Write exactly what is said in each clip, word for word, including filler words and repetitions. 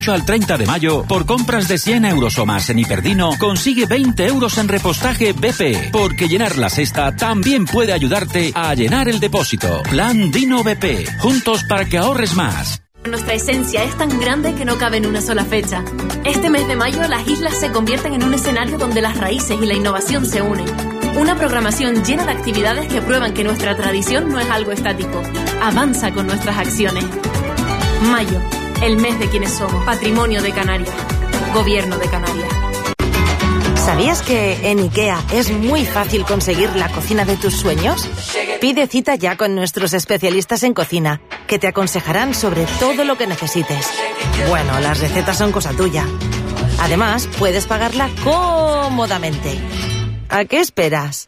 Al treinta de mayo, por compras de cien euros o más en Hiperdino, consigue veinte euros en repostaje B P E, porque llenar la cesta también puede ayudarte a llenar el depósito. Plan Dino B P E, juntos para que ahorres más. Nuestra esencia es tan grande que no cabe en una sola fecha. Este mes de mayo, las islas se convierten en un escenario donde las raíces y la innovación se unen. Una programación llena de actividades que prueban que nuestra tradición no es algo estático. Avanza con nuestras acciones. Mayo. El mes de quienes somos. Patrimonio de Canarias. Gobierno de Canarias. ¿Sabías que en IKEA es muy fácil conseguir la cocina de tus sueños? Pide cita ya con nuestros especialistas en cocina, que te aconsejarán sobre todo lo que necesites. Bueno, las recetas son cosa tuya. Además, puedes pagarla cómodamente. ¿A qué esperas?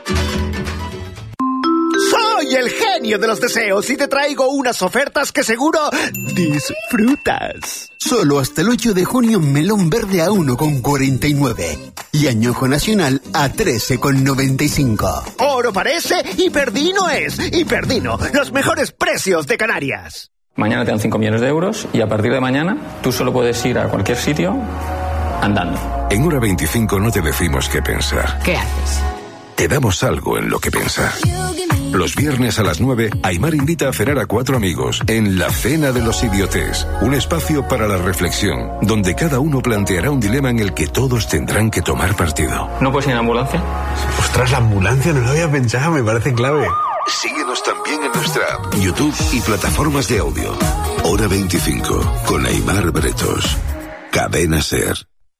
Soy el genio de los deseos y te traigo unas ofertas que seguro disfrutas. Solo hasta el ocho de junio, melón verde a uno con cuarenta y nueve y añojo nacional a trece con noventa y cinco. Oro parece, Hiperdino es. Hiperdino, los mejores precios de Canarias. Mañana te dan cinco millones de euros y a partir de mañana tú solo puedes ir a cualquier sitio andando. En Hora veinticinco no te decimos qué pensar. ¿Qué haces? Te damos algo en lo que pensar. Los viernes a las nueve, Aimar invita a cenar a cuatro amigos en La Cena de los Idiotes, un espacio para la reflexión, donde cada uno planteará un dilema en el que todos tendrán que tomar partido. ¿No puedes ir en ambulancia? Ostras, la ambulancia no lo había pensado, me parece clave. Síguenos también en nuestra app, YouTube y plataformas de audio. Hora veinticinco, con Aimar Bretos. Cadena SER.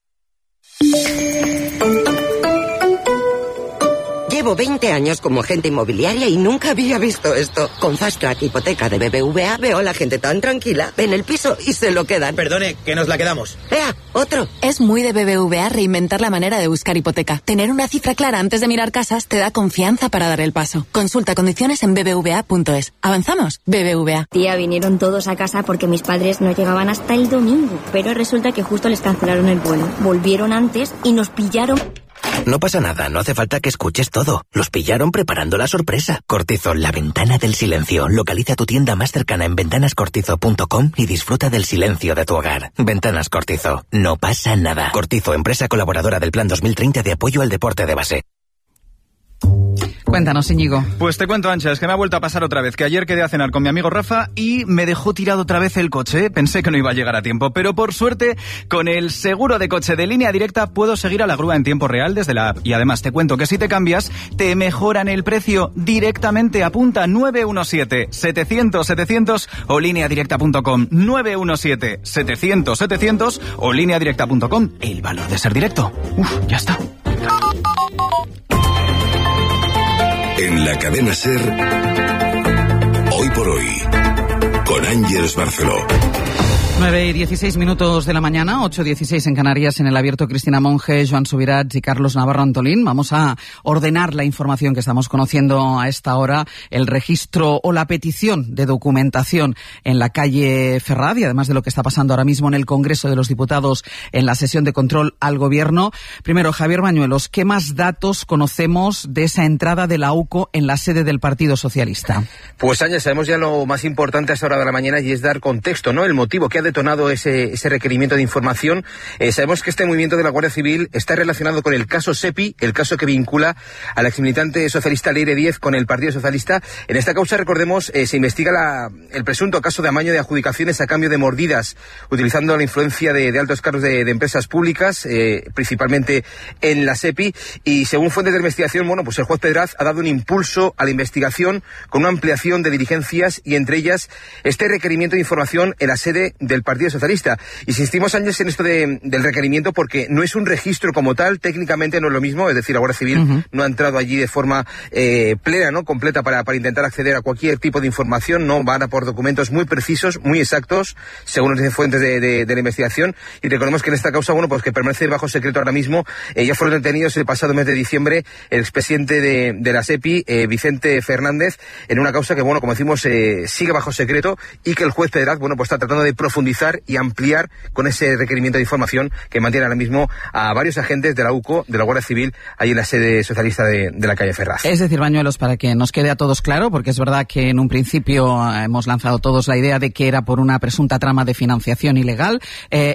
Llevo veinte años como agente inmobiliaria y nunca había visto esto. Con Fast Track Hipoteca de B B V A veo a la gente tan tranquila, ven el piso y se lo quedan. Perdone, que nos la quedamos. ¡Ea, otro! Es muy de B B V A reinventar la manera de buscar hipoteca. Tener una cifra clara antes de mirar casas te da confianza para dar el paso. Consulta condiciones en b b v a punto es. ¿Avanzamos? B B V A. Tía, vinieron todos a casa porque mis padres no llegaban hasta el domingo. Pero resulta que justo les cancelaron el vuelo. Volvieron antes y nos pillaron... No pasa nada, no hace falta que escuches todo. Los pillaron preparando la sorpresa. Cortizo, la ventana del silencio. Localiza tu tienda más cercana en ventanas cortizo punto com y disfruta del silencio de tu hogar. Ventanas Cortizo, no pasa nada. Cortizo, empresa colaboradora del Plan dos mil treinta de apoyo al deporte de base. Cuéntanos, Íñigo. Pues te cuento, Ancha, es que me ha vuelto a pasar otra vez, que ayer quedé a cenar con mi amigo Rafa y me dejó tirado otra vez el coche. Pensé que no iba a llegar a tiempo, pero por suerte, con el seguro de coche de Línea Directa puedo seguir a la grúa en tiempo real desde la app. Y además te cuento que si te cambias, te mejoran el precio directamente. Apunta nueve uno siete, setecientos, setecientos o línea directa punto com. nueve uno siete, setecientos, setecientos o línea directa punto com. El valor de ser directo. Uf, ya está. En la cadena SER, hoy por hoy, con Ángeles Barceló. nueve y dieciséis minutos de la mañana, ocho y dieciséis en Canarias, en el abierto Cristina Monge, Joan Subirats y Carlos Navarro Antolín. Vamos a ordenar la información que estamos conociendo a esta hora, el registro o la petición de documentación en la calle Ferraz y además de lo que está pasando ahora mismo en el Congreso de los Diputados en la sesión de control al Gobierno. Primero, Javier Bañuelos, ¿qué más datos conocemos de esa entrada de la U C O en la sede del Partido Socialista? Pues, Ángel, sabemos ya lo más importante a esta hora de la mañana y es dar contexto, ¿no? El motivo que ha detonado ese, ese requerimiento de información. Eh, sabemos que este movimiento de la Guardia Civil está relacionado con el caso SEPI, el caso que vincula al exmilitante socialista Leire Díez con el Partido Socialista. En esta causa, recordemos, eh, se investiga la, el presunto caso de amaño de adjudicaciones a cambio de mordidas, utilizando la influencia de, de altos cargos de, de empresas públicas, eh, principalmente en la SEPI. Y según fuentes de investigación, bueno, pues el juez Pedraz ha dado un impulso a la investigación con una ampliación de diligencias y entre ellas este requerimiento de información en la sede del Partido Socialista. Insistimos, Ángel, en esto de, del requerimiento porque no es un registro como tal, técnicamente no es lo mismo, es decir, la Guardia Civil uh-huh. no ha entrado allí de forma eh, plena, ¿no? completa para, para intentar acceder a cualquier tipo de información, no, van a por documentos muy precisos, muy exactos, según nos dicen fuentes de, de, de la investigación, y recordemos que en esta causa, bueno, pues que permanece bajo secreto ahora mismo, eh, ya fueron detenidos el pasado mes de diciembre el expresidente de, de la SEPI, eh, Vicente Fernández, en una causa que, bueno, como decimos, eh, sigue bajo secreto y que el juez Pedraz, bueno, pues está tratando de profundizar profundizar y ampliar con ese requerimiento de información que mantiene ahora mismo a varios agentes de la U C O, de la Guardia Civil, ahí en la sede socialista de, de la calle Ferraz. Es decir, Bañuelos, para que nos quede a todos claro, porque es verdad que en un principio hemos lanzado todos la idea de que era por una presunta trama de financiación ilegal, eh,